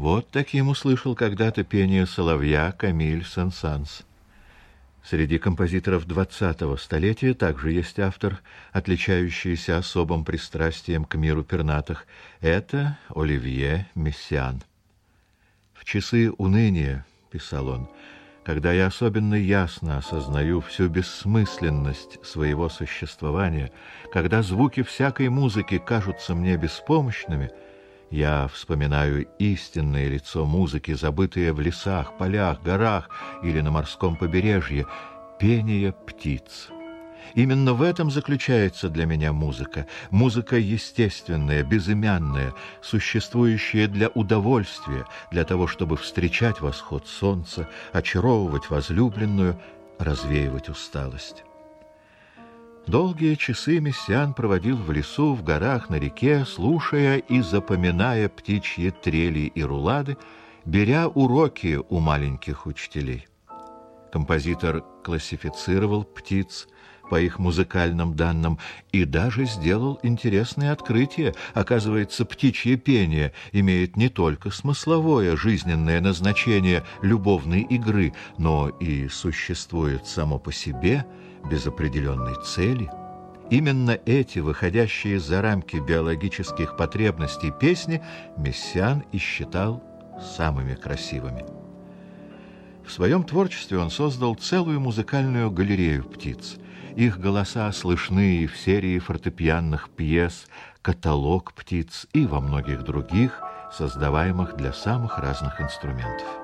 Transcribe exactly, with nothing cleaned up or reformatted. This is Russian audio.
Вот таким услышал когда-то пение соловья Камиль Сен-Санс. Среди композиторов двадцатого столетия также есть автор, отличающийся особым пристрастием к миру пернатых. Это Оливье Мессиан. «В часы уныния, — писал он, — когда я особенно ясно осознаю всю бессмысленность своего существования, когда звуки всякой музыки кажутся мне беспомощными, я вспоминаю истинное лицо музыки, забытое в лесах, полях, горах или на морском побережье, пение птиц. Именно в этом заключается для меня музыка, музыка естественная, безымянная, существующая для удовольствия, для того, чтобы встречать восход солнца, очаровывать возлюбленную, развеивать усталость». Долгие часы Мессиан проводил в лесу, в горах, на реке, слушая и запоминая птичьи трели и рулады, беря уроки у маленьких учителей. Композитор классифицировал птиц по их музыкальным данным и даже сделал интересное открытие. Оказывается, птичье пение имеет не только смысловое, жизненное назначение любовной игры, но и существует само по себе, без определенной цели. Именно эти, выходящие за рамки биологических потребностей песни, Мессиан и считал самыми красивыми. В своем творчестве он создал целую музыкальную галерею птиц. Их голоса слышны и в серии фортепианных пьес «Каталог птиц» и во многих других, создаваемых для самых разных инструментов.